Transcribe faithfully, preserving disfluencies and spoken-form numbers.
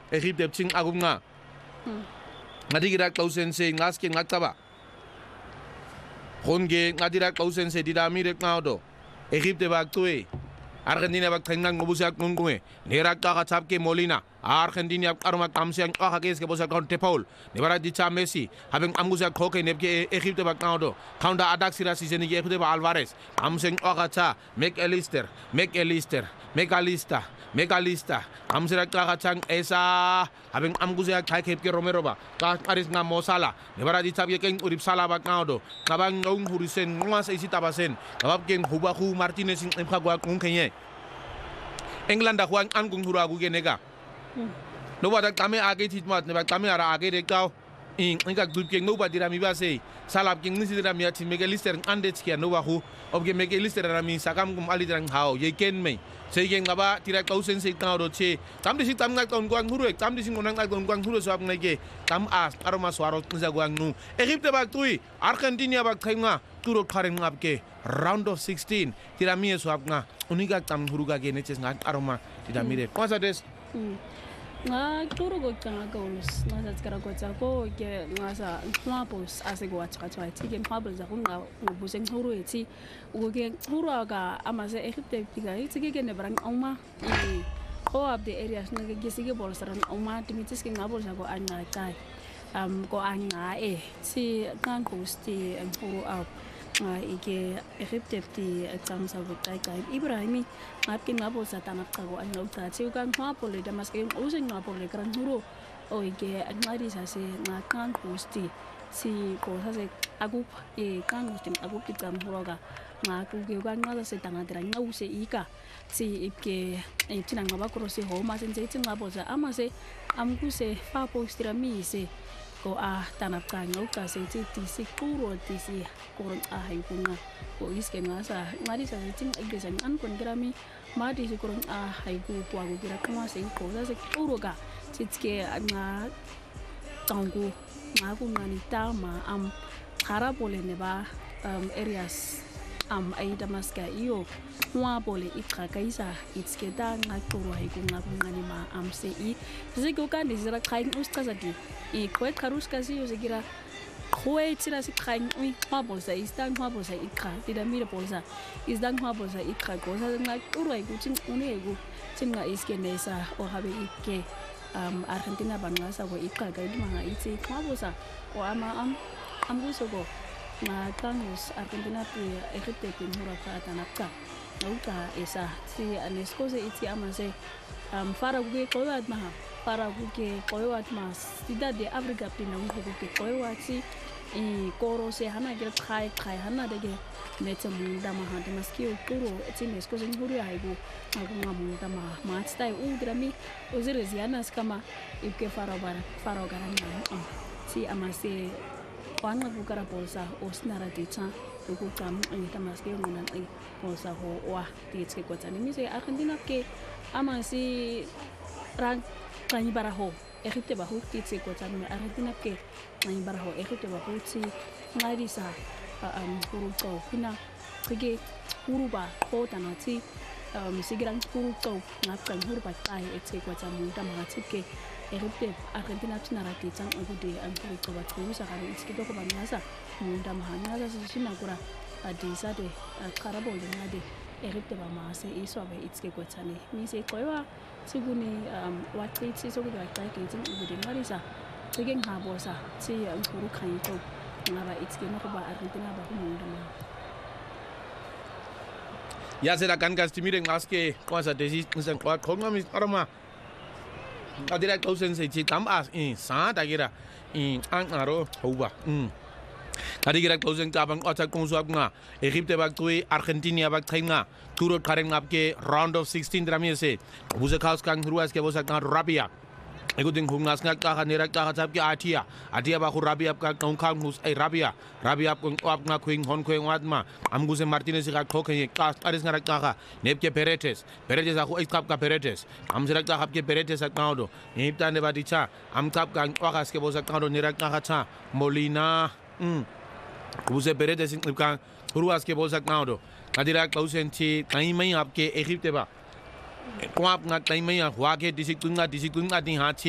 Egypte ching agum nga ngadigira klausense ngaske ngakaba honge ngadira klausense didamire ngaudo Egypte baktue Argentina bak tengang ngobusak ngungunge nerak ka chapke Molina Argentina arma kamsiang akages ke bosak kon Paul nebara di cha Messi habeng amusak khoke nebke Egypte bak ngaudo counter attack sira season ge Egypte ba Alvarez amseng akacha McAllister McAllister McAllister McAllister amsira ka chang esa habeng amusak khai khepke Romero ba ka aris nga Mosala nebara di chapke keng urip sala bak ngaudo kabang ngong hurisen ngas isi tabasen kabab keng hubahu Martinez ing phagwa kungkenye England huang anggung hura gu genega no bada kame age titmat ne ba kame ara age de kaw in inga dupke no bada rami ba sei salab king nisi rami ati megalister ande tike no ba hu obge megalister rami sakam gum ali drang haw ye ken me sei geng ngaba tira kausen sei taw do che kam de si tam ngal ton gwang huru kam de si ngonang ngal ton gwang huru so ab ngege kam as aroma swaro nza gwang nu Egypte ba tui Argentina ba khainga turo kharen ngabke round of sixteen tira mi so ab nga uniga tam huruga ge neches ngat aroma tira mire kwasa des nga turo go kanga goals nga za tsara go tsa ko ke nga sa twapos ase go atsa tsa ti ke mabel za nga go seng huru eti go ke huru ga amase Egypte tiga ti ke ne brang oma e ko ab the areas nga ge sige bol saran oma timitis ke nga bol za go anya kai am go anya e ti kan posti en huru ab ike Egypte ti exam sa butai kai Ibrahimi ngapkin ngabo sa tanap ka go an lauta ti kan mapole damas ke using mapole kran huro o ike ngari sa se ngakan posti si ko sa se agup e kan posti agup ti kan huro ga ngaku ge kan ngala se tanga dra ngau se ika si ike e tinang ngaba ko se ho ma sen se tin ngabo sa ama se amku se fa posti ra mi se ko a tanap ka ngau ka se ti ti si kuro ti si koron a hay kunga ko iske ngasa ngari sa tin igresan an kon grami ma di si koron a hay ku kwa go gira kama se ko sa se kuro ga titke nga tangu nga ku ngani ta ma am khara bole ne ba um, areas am ai damaska iyo mwa bole ikra kaisa itske ta nga kuro hay kunga ngani ma am se i se ko kan disira khain ustazati e kwet karuska si yo segira kwet sira si khain ui mabosa istan mabosa ikra tida mira bosa isdan mabosa ikra gosa nga kuro hay kutin unego tinga iske nesa o habe ikke um Argentina banasa go ikra ga dimanga itse mabosa o ama am ambuso go na tangos Argentina pi Egypte pi hura ka tanaka nauka esa si anesko se iti amase um fara go ko ad maha para guke koyat mas tidak de Afrika pina guke koyati e koro se hana gira khai khai hana de meta munda ma hande maskio kuro etines ko sen huru aigo aguma munda ma ma stai udrami ozire zianas kama ike faro bara faro garanya si amase wanga bukara bolsa osnara dicha ko kam ita maskio ngana ai bolsa ho wa titse ko tani mi se Argentina ke amasi rang Kani baraho, Egypte bahu titse ko tani Argentina ke kani baraho Egypte bahu ti ngari sa um huru ko hina kege huru ba ko tanati um sigiran huru ko ngapkan huru ba tai etse ko tani dama tike Egypte Argentina tinara ke tsan ogude an huru ko ba tu sa kare itske to ko ba ngasa munda mahana sa sina kura adisa de karabo de ngade Egypte ba ma se iso ba itske ko tani mi se koiwa siguni um wakti si so ga ta ke tin ude marisa tegen ha bosa si an kuru kan to ngaba itske no ba Argentina ba mu ndama ya se la kan gas timire ngaske kwasa desi nsan kwa khonga mi arama adira kausen se chi tam as in sa ta gira in an aro hoba um Kadigira kausen kabang ota konsuap nga Egypte bak tui Argentina bak thainga turut karen ngapke round of sixteen drami se buza khaus kang ruas ke bosa kang Rabia ikuting hungas ngak ka nera ka chap ke atia atia ba khu Rabia ka kong khang mus ai Rabia Rabia kong op nga khwing hon khwing watma amguse Martinez ka khokhe ka aris ngara ka nepke Peretes Peretes aku iskap ka Peretes am sira ka hapke Peretes ak naudo nipta ne badicha am kap kang wakas ke bosa kang nera ka cha Molina um Buse Peretes in kan ruas ke bosak naudo kadira klausen chi kai mai apke Egypte ba kwap nga kai mai wa ke disik tunga disik tunga din ha